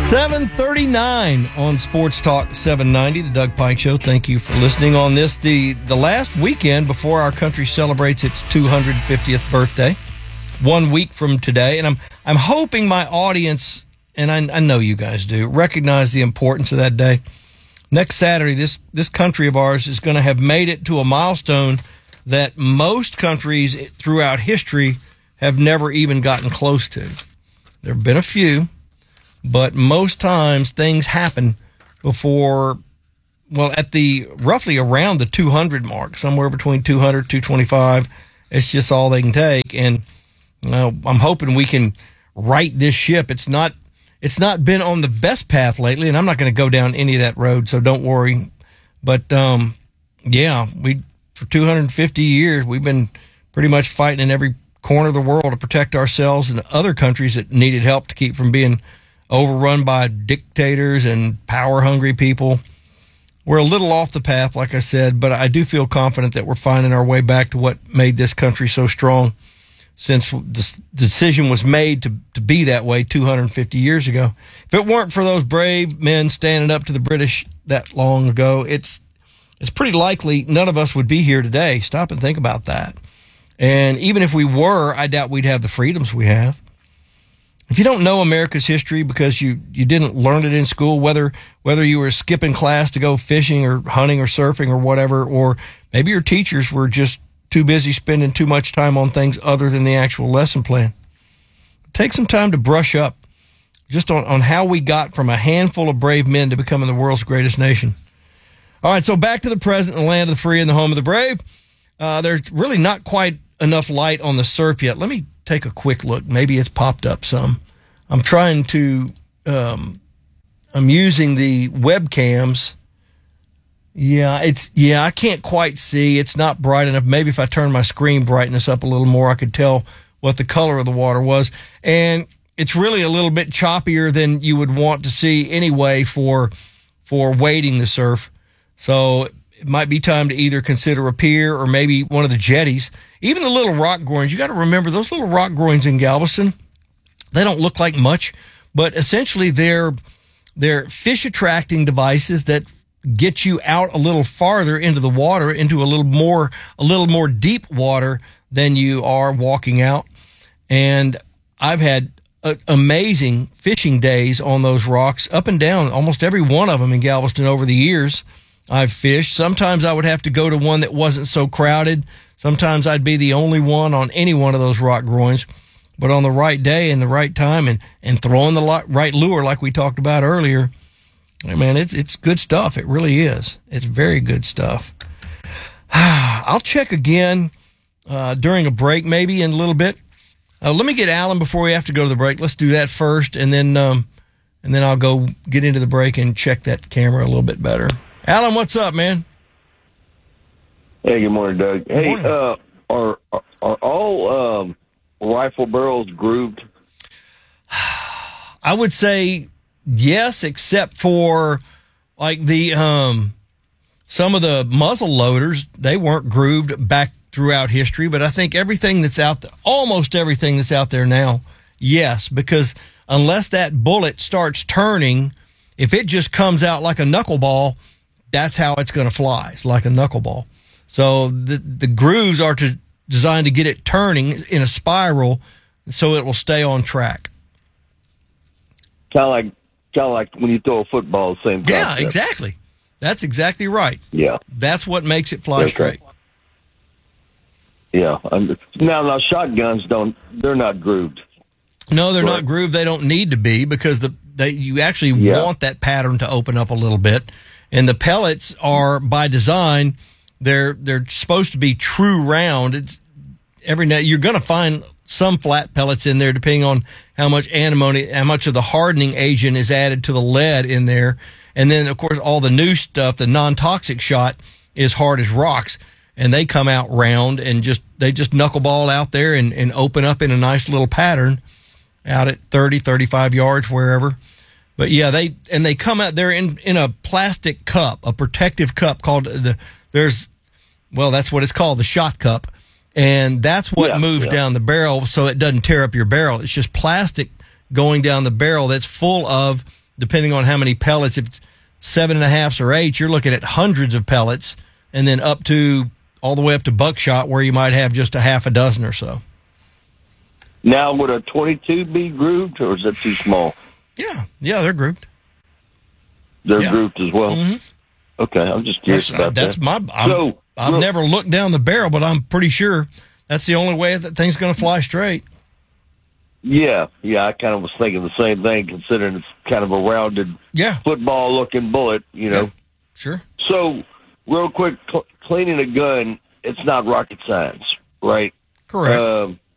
7:39 on Sports Talk 790, the Doug Pike Show. Thank you for listening on this, the last weekend before our country celebrates its 250th birthday. 1 week from today, and I'm hoping my audience, and I know you guys do, recognize the importance of that day. Next Saturday, this country of ours is going to have made it to a milestone that most countries throughout history have never even gotten close to. There have been a few, but most times things happen before, well, at the roughly around the 200 mark, somewhere between 200, 225. It's just all they can take. And I'm hoping we can right this ship. It's not been on the best path lately, and I'm not going to go down any of that road, so don't worry. But for 250 years, we've been pretty much fighting in every corner of the world to protect ourselves and other countries that needed help to keep from being overrun by dictators and power-hungry people. We're a little off the path, like I said, but I do feel confident that we're finding our way back to what made this country so strong since the decision was made to be that way 250 years ago. If it weren't for those brave men standing up to the British that long ago, it's pretty likely none of us would be here today. Stop and think about that. And even if we were, I doubt we'd have the freedoms we have. If you don't know America's history because you didn't learn it in school, whether you were skipping class to go fishing or hunting or surfing or whatever, or maybe your teachers were just too busy spending too much time on things other than the actual lesson plan, take some time to brush up just on how we got from a handful of brave men to becoming the world's greatest nation. All right, so back to the present, the land of the free and the home of the brave. There's really not quite enough light on the surf yet. Let me take a quick look. Maybe it's popped up some. I'm trying to, I'm using the webcams. I can't quite see. It's not bright enough. Maybe if I turn my screen brightness up a little more, I could tell what the color of the water was. And it's really a little bit choppier than you would want to see anyway for wading the surf. So it might be time to either consider a pier or maybe one of the jetties. Even the little rock groins. You got to remember those little rock groins in Galveston. They don't look like much, but essentially they're fish attracting devices that get you out a little farther into the water, into a little more deep water than you are walking out. And I've had amazing fishing days on those rocks, up and down, almost every one of them in Galveston over the years. I've fished. Sometimes I would have to go to one that wasn't so crowded. Sometimes I'd be the only one on any one of those rock groins. But on the right day and the right time and throwing the right lure like we talked about earlier, man, it's good stuff. It really is. It's very good stuff. I'll check again during a break, maybe in a little bit. Let me get Alan before we have to go to the break. Let's do that first, and then I'll go get into the break and check that camera a little bit better. Alan, what's up, man? Hey, good morning, Doug. Good Hey, morning. are all rifle barrels grooved? I would say yes, except for like the some of the muzzle loaders, they weren't grooved back throughout history, but I think everything that's out there, almost everything that's out there now, yes, because unless that bullet starts turning, if it just comes out like a knuckleball, that's how it's going to fly. It's like a knuckleball. So the grooves are designed to get it turning in a spiral so it will stay on track. Kind of like when you throw a football, same concept. Yeah, exactly. That's exactly right. Yeah. That's what makes it fly straight. Yeah. Now shotguns they're not grooved. No, they're not grooved. They don't need to be because you actually want that pattern to open up a little bit. And the pellets are by design, they're supposed to be true round. It's every night you're going to find some flat pellets in there depending on how much antimony, how much of the hardening agent is added to the lead in there. And then of course all the new stuff, the non-toxic shot is hard as rocks, and they come out round and they just knuckleball out there and open up in a nice little pattern out at 30, 35 yards, wherever. But yeah, they come out there in a plastic cup, a protective cup called that's what it's called, the shot cup. And that's what moves down the barrel so it doesn't tear up your barrel. It's just plastic going down the barrel that's full of depending on how many pellets. If it's 7.5s or 8, you're looking at hundreds of pellets, and then all the way up to buckshot, where you might have just a half a dozen or so. Now, would a 22 be grooved, or is that too small? Yeah, they're grouped. They're grouped as well. Mm-hmm. Okay, I'm just curious about that. I've never looked down the barrel, but I'm pretty sure that's the only way that thing's going to fly straight. Yeah, I kind of was thinking the same thing, considering it's kind of a rounded, football-looking bullet, Yeah, sure. So, real quick, cleaning a gun, it's not rocket science, right? Correct.